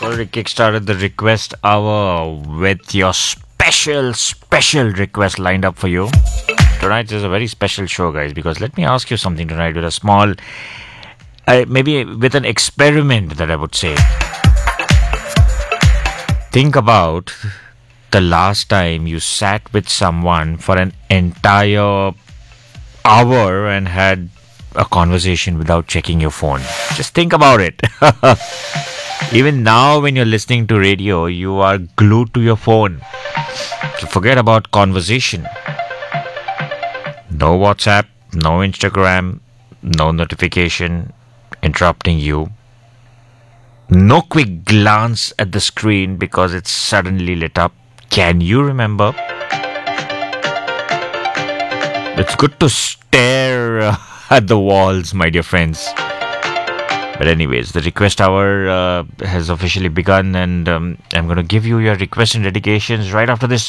already kickstarted the request hour with your special request lined up for you. Tonight is a very special show, guys, because let me ask you something tonight with a small, maybe with an experiment that I would say. Think about the last time you sat with someone for an entire hour and had a conversation without checking your phone. Just think about it. Even now, when you're listening to radio, you are glued to your phone. So forget about conversation. No WhatsApp, no Instagram, no notification interrupting you. No quick glance at the screen because it's suddenly lit up. Can you remember? It's good to stare at the walls, my dear friends. But anyways, the request hour has officially begun, and I'm going to give you your requests and dedications right after this